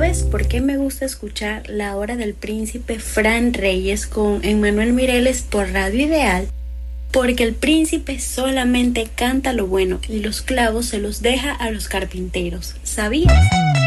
¿Sabes por qué me gusta escuchar La Hora del Príncipe Fran Reyes con Emmanuel Mireles por Radio Ideal? Porque el príncipe solamente canta lo bueno y los clavos se los deja a los carpinteros. ¿Sabías?